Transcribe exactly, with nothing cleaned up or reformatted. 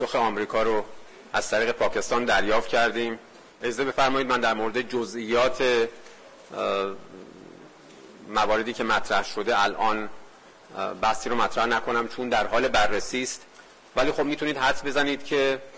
پاسخ آمریکا رو از طریق پاکستان دریافت کردیم. اجازه بفرمایید من در مورد جزئیات مواردی که مطرح شده الان بحثی رو مطرح نکنم چون در حال بررسی است، ولی خب میتونید حدس بزنید که